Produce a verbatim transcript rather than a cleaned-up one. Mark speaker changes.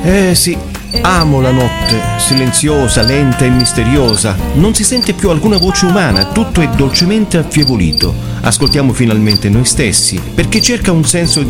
Speaker 1: Eh sì, amo la notte, silenziosa, lenta e misteriosa. Non si sente più alcuna voce umana, tutto è dolcemente affievolito. Ascoltiamo finalmente noi stessi, perché cerca un senso di